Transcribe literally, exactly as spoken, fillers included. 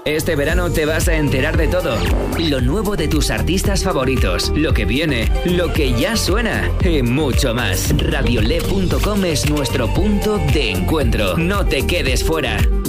Este verano te vas a enterar de todo. Lo nuevo de tus artistas favoritos, lo que viene, lo que ya suena y mucho más. radiole punto com es nuestro punto de encuentro. No te quedes fuera.